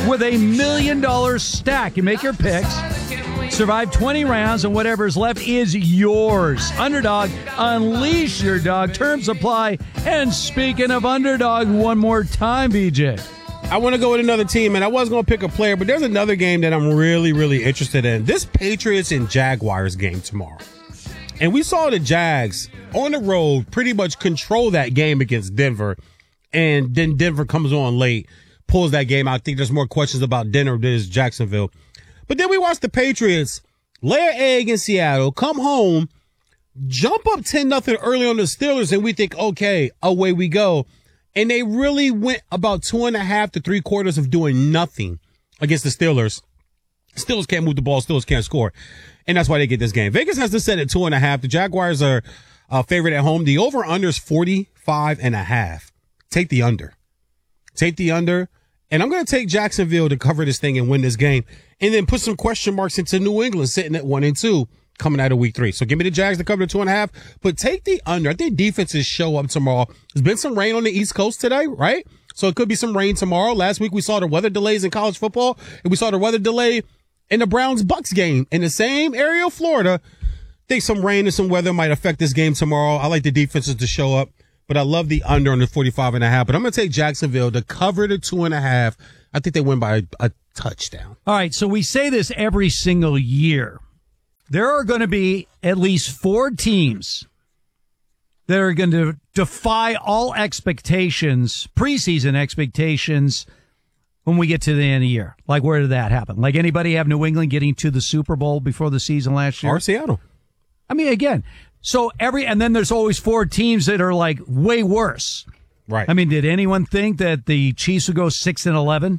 with a $1 million stack. You make your picks, survive 20 rounds, and whatever's left is yours. Underdog, unleash your dog. Terms apply. And speaking of Underdog, one more time, BJ. I want to go with another team, and I was going to pick a player, but there's another game that I'm really, really interested in. This Patriots and Jaguars game tomorrow. And we saw the Jags on the road pretty much control that game against Denver. And then Denver comes on late, pulls that game out. I think there's more questions about Denver than there's Jacksonville. But then we watched the Patriots lay an egg in Seattle, come home, jump up 10-0 early on the Steelers, and we think, okay, away we go. And they really went about 2.5 to 3 quarters of doing nothing against the Steelers. Steelers can't move the ball. Steelers can't score. And that's why they get this game. Vegas has to set at 2.5. The Jaguars are favorite at home. The over-under is 45.5. Take the under. Take the under. And I'm going to take Jacksonville to cover this thing and win this game. And then put some question marks into New England sitting at 1-2 coming out of week 3. So give me the Jags to cover the 2.5. But take the under. I think defenses show up tomorrow. There's been some rain on the East Coast today, right? So it could be some rain tomorrow. Last week we saw the weather delays in college football. And we saw the weather delay in the Browns-Bucks game in the same area of Florida. I think some rain and some weather might affect this game tomorrow. I like the defenses to show up, but I love the under on the 45.5. But I'm going to take Jacksonville to cover the 2.5. I think they win by a touchdown. All right, so we say this every single year. There are going to be at least 4 teams that are going to defy all expectations, preseason expectations, when we get to the end of the year. Like, where did that happen? Like, anybody have New England getting to the Super Bowl before the season last year? Or Seattle. I mean, again, so and then there's always 4 teams that are like way worse. Right. I mean, did anyone think that the Chiefs would go 6-11?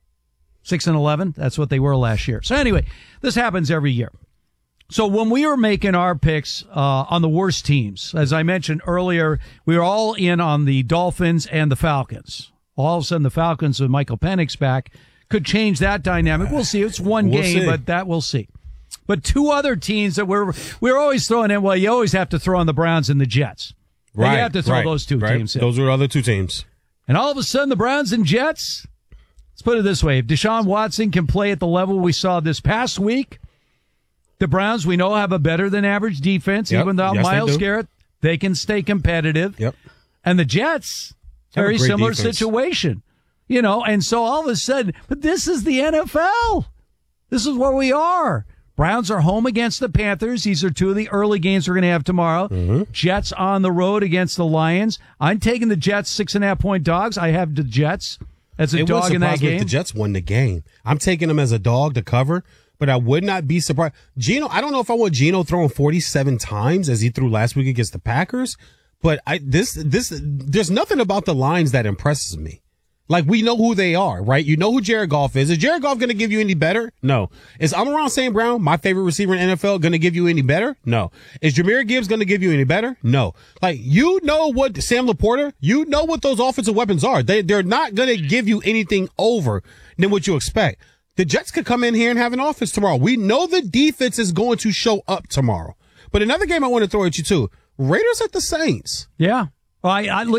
6-11? That's what they were last year. So anyway, this happens every year. So when we were making our picks on the worst teams, as I mentioned earlier, we were all in on the Dolphins and the Falcons. All of a sudden, the Falcons with Michael Penix back could change that dynamic. We'll see. It's one game, but that we'll see. But 2 other teams that we're always throwing in. Well, you always have to throw in the Browns and the Jets. Right. You have to throw those 2 teams in. Those are the other 2 teams. And all of a sudden, the Browns and Jets. Let's put it this way: if Deshaun Watson can play at the level we saw this past week, the Browns we know have a better than average defense. Yep. Even without Myles Garrett, they can stay competitive. Yep. And the Jets. Very similar situation, and so all of a sudden, but this is the NFL. This is where we are. Browns are home against the Panthers. These are 2 of the early games we're going to have tomorrow. Mm-hmm. Jets on the road against the Lions. I'm taking the Jets 6.5-point dogs. I have the Jets as a dog in that game. If the Jets won the game. I'm taking them as a dog to cover, but I would not be surprised. Geno, I don't know if I want Geno throwing 47 times as he threw last week against the Packers. But there's nothing about the lines that impresses me. Like, we know who they are, right? You know who Jared Goff is. Is Jared Goff going to give you any better? No. Is Amon-Ra St. Brown, my favorite receiver in the NFL, going to give you any better? No. Is Jahmyr Gibbs going to give you any better? No. Like, you know what Sam Laporta, you know what those offensive weapons are. They're not going to give you anything over than what you expect. The Jets could come in here and have an offense tomorrow. We know the defense is going to show up tomorrow. But another game I want to throw at you, too. Raiders at the Saints. Yeah. Well,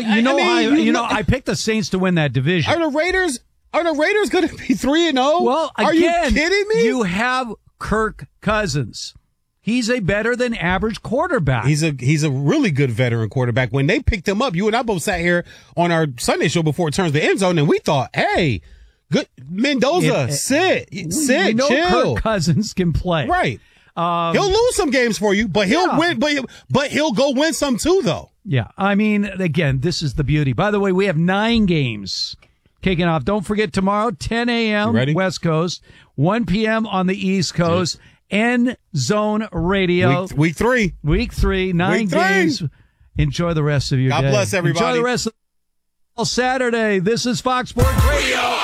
I picked the Saints to win that division. Are the Raiders going to be 3-0? Well, again, are you kidding me? You have Kirk Cousins. He's a better than average quarterback. He's a really good veteran quarterback. When they picked him up, you and I both sat here on our Sunday show before it turns the end zone, and we thought, hey, good Mendoza, sit, chill. Kirk Cousins can play. Right. He'll lose some games for you, but he'll win. But he'll go win some too, though. Yeah, I mean, again, this is the beauty. By the way, we have 9 games kicking off. Don't forget tomorrow, 10 a.m. West Coast, 1 p.m. on the East Coast. End Zone Radio. Week 3. Week 3, 9 games. Enjoy the rest of your day. God bless everybody. Enjoy the rest of Saturday. This is Fox Sports Radio.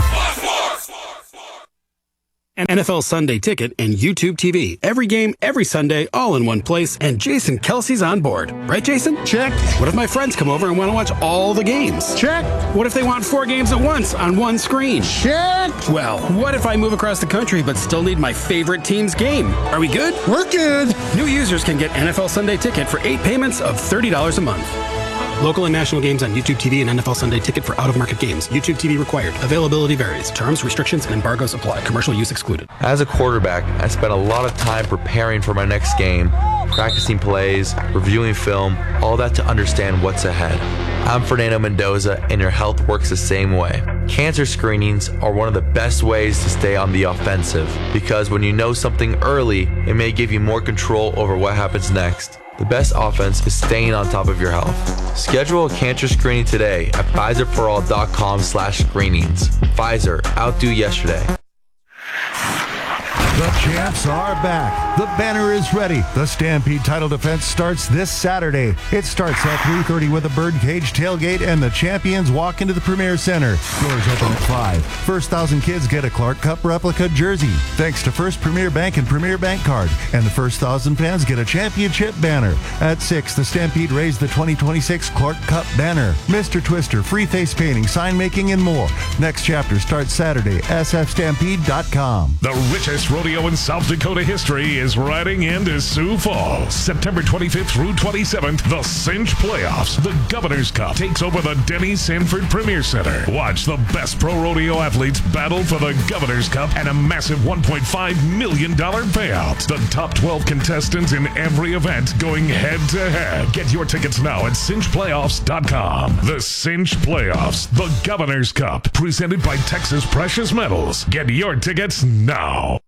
NFL Sunday Ticket and YouTube TV. Every game, every Sunday, all in one place, and Jason Kelsey's on board. Right, Jason? Check. What if my friends come over and want to watch all the games? Check. What if they want 4 games at once on one screen? Check. Well, what if I move across the country but still need my favorite team's game? Are we good? We're good. New users can get NFL Sunday Ticket for 8 payments of $30 a month. Local and national games on YouTube TV and NFL Sunday Ticket for out-of-market games. YouTube TV required. Availability varies. Terms, restrictions, and embargoes apply. Commercial use excluded. As a quarterback, I spent a lot of time preparing for my next game, practicing plays, reviewing film, all that to understand what's ahead. I'm Fernando Mendoza, and your health works the same way. Cancer screenings are one of the best ways to stay on the offensive, because when you know something early, it may give you more control over what happens next. The best offense is staying on top of your health. Schedule a cancer screening today at PfizerForAll.com/screenings. Pfizer, outdo yesterday. The champs are back. The banner is ready. The Stampede title defense starts this Saturday. It starts at 3:30 with a birdcage tailgate, and the champions walk into the Premier Center. Doors open at 5. First 1,000 kids get a Clark Cup replica jersey, thanks to First Premier Bank and Premier Bank Card. And the first 1,000 fans get a championship banner. At 6, the Stampede raised the 2026 Clark Cup banner. Mr. Twister, free face painting, sign making, and more. Next chapter starts Saturday. sfstampede.com. The richest rodeo in South Dakota history is riding into Sioux Falls. September 25th through 27th, the Cinch Playoffs. The Governor's Cup takes over the Denny Sanford Premier Center. Watch the best pro rodeo athletes battle for the Governor's Cup and a massive $1.5 million payout. The top 12 contestants in every event going head-to-head. Get your tickets now at cinchplayoffs.com. The Cinch Playoffs, the Governor's Cup, presented by Texas Precious Metals. Get your tickets now.